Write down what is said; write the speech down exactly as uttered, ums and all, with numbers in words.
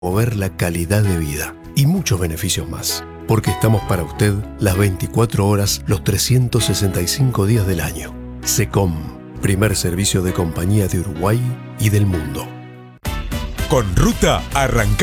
promover la calidad de vida y muchos beneficios más. Porque estamos para usted las veinticuatro horas, los trescientos sesenta y cinco días del año. SECOM, primer servicio de compañía de Uruguay y del mundo. Con Ruta arranca.